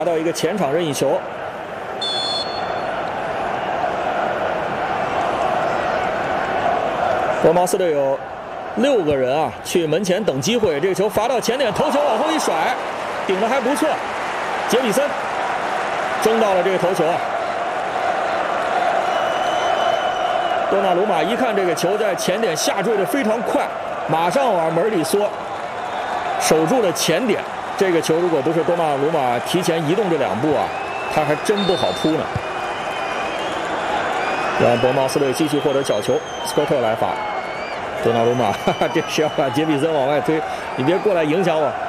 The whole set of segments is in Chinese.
拿到一个前场任意球。博茅斯队有6个人啊，去门前等机会。这个球罚到前点，头球往后一甩，顶得还不错。杰比森争到了这个头球啊。多纳鲁马一看这个球在前点下坠的非常快，马上往门里缩，守住了前点。这个球如果不是多纳鲁马提前移动这2步啊，他还真不好扑呢。让博茅斯队继续获得角球，斯科特来罚。多纳鲁马，这是要把杰比森往外推，你别过来影响我。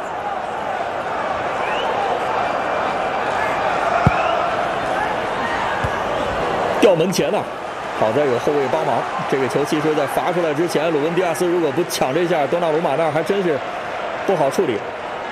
掉门前呐、好在有后卫帮忙。这个球其实在罚出来之前，鲁文迪亚斯如果不抢这下，多纳鲁马那儿还真是不好处理。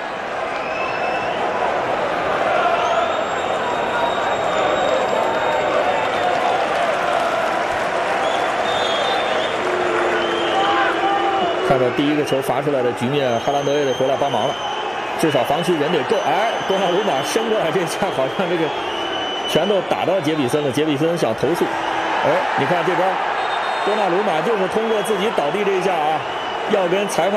看到第一个球罚出来的局面，哈兰德也得回来帮忙了，至少防区人得够。哎，多纳鲁马伸过来这下，好像这个拳头打到杰比森了。杰比森想投诉，哎，你看这边多纳鲁马就是通过自己倒地这一下啊，要跟裁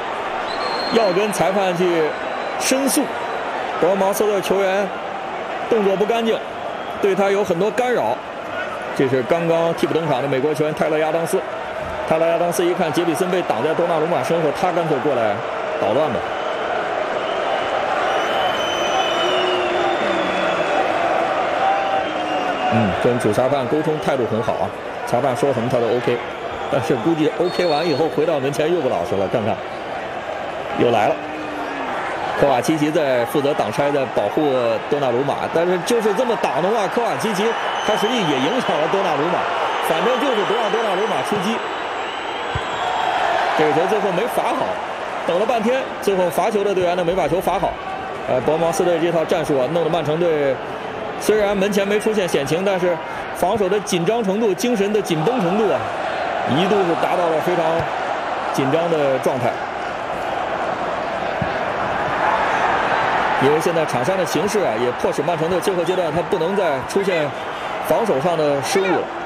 判去申诉。博茅斯的球员动作不干净，对他有很多干扰。这是刚刚替补登场的美国球员泰勒·亚当斯。泰勒·亚当斯一看杰比森被挡在多纳鲁马身后，他干脆过来捣乱吧。跟主裁判沟通态度很好啊，裁判说什么他都 OK， 但是估计 OK 完以后回到门前又不老实了。看看，又来了，科瓦奇奇在负责挡拆，在保护多纳鲁马，但是就是这么挡的话，科瓦奇奇他实际也影响了多纳鲁马，反正就是不让多纳鲁马出击。这个球最后没罚好，等了半天，最后罚球的队员呢没把球罚好。博茅斯队这套战术啊，弄得曼城队虽然门前没出现险情，但是防守的紧张程度、精神的紧绷程度啊，一度是达到了非常紧张的状态。因为现在场上的形势啊，也迫使曼城队最后阶段他不能再出现防守上的失误了。